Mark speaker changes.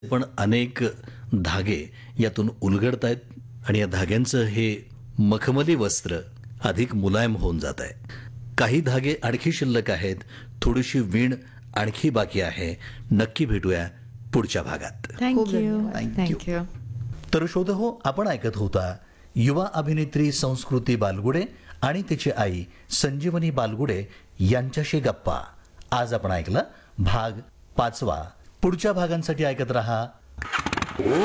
Speaker 1: पण अनेक धागे यातून उलगडत आहेत आणि या धाग्यांचं हे मखमली वस्त्र अधिक मुलायम होऊन जात आहे. काही धागे आणखी शिल्लक आहेत, थोडीशी वीण आणखी बाकी आहे. नक्की भेटूया पुढच्या भागात.
Speaker 2: खूप
Speaker 3: थँक्यू.
Speaker 2: धन्यवाद.
Speaker 3: थँक्यू.
Speaker 1: तर श्रोते हो, आपण ऐकत होता युवा अभिनेत्री संस्कृती बालगुडे आणि तिची आई संजीवनी बालगुडे यांच्याशी गप्पा. आज आपण ऐकला भाग 5. पुढच्या भागांसाठी ऐकत रहा